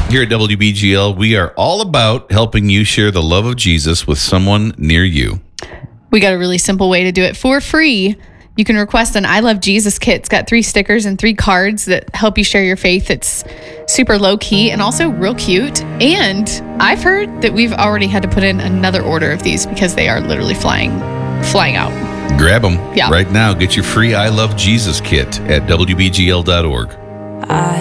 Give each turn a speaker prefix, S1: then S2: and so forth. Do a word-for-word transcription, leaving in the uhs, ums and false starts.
S1: Here at W B G L, we are all about helping you share the love of Jesus with someone near you.
S2: We got a really simple way to do it for free. You can request an I Love Jesus kit. It's got three stickers and three cards that help you share your faith. It's super low key and also real cute. And I've heard that we've already had to put in another order of these because they are literally flying, flying out.
S1: Grab them
S2: Yeah.
S1: right now. Get your free I Love Jesus kit at W B G L dot org.
S3: I